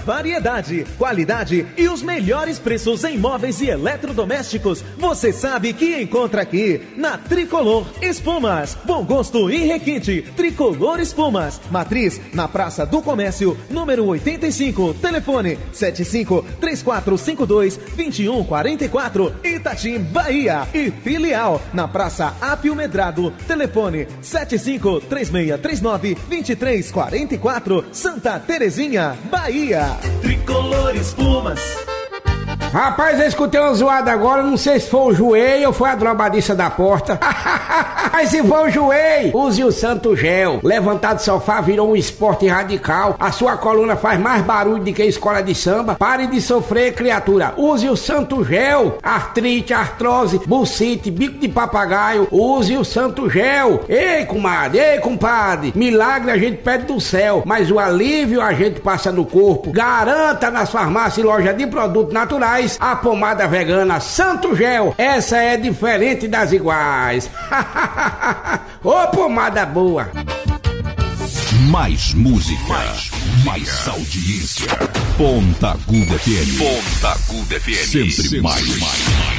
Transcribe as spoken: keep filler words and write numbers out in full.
variedade, qualidade e os melhores preços em móveis e eletrodomésticos, você sabe que encontra aqui na Tricolor Espumas. Bom gosto e requinte. Tricolor Espumas. Matriz na Praça do Comércio, número oitenta e cinco. Telefone sete cinco três quatro cinco dois dois um quatro quatro. Itatim, Bahia. E filial na Praça Apio Medrado. Telefone sete cinco três seis três nove dois três quatro quatro. Santa Terezinha, Bahia. Tricolor Espumas. Rapaz, eu escutei uma zoada agora, não sei se foi o joelho ou foi a drobadiça da porta. Mas se for o joelho, use o Santo Gel. Levantar do sofá virou um esporte radical. A sua coluna faz mais barulho do que escola de samba. Pare de sofrer, criatura. Use o Santo Gel. Artrite, artrose, bucite, bico de papagaio. Use o Santo Gel. Ei, comadre, ei, compadre. Milagre a gente pede do céu, mas o alívio a gente passa no corpo. Garanta nas farmácias e lojas de produtos naturais a pomada vegana Santo Gel. Essa é diferente das iguais. Ô, pomada boa. Mais música, mais, mais audiência. Ponta Aguda F M. Ponta Aguda F M. Sempre mais, mais.